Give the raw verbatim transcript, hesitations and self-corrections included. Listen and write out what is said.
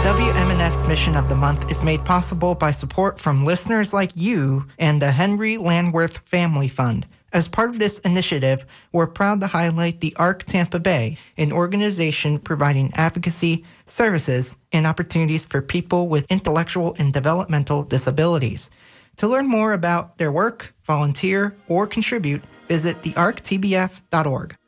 W M N F's Mission of the Month is made possible by support from listeners like you and the Henry Landworth Family Fund. As part of this initiative, we're proud to highlight the ARC Tampa Bay, an organization providing advocacy, services, and opportunities for people with intellectual and developmental disabilities. To learn more about their work, volunteer, or contribute, visit the arc t b f dot org.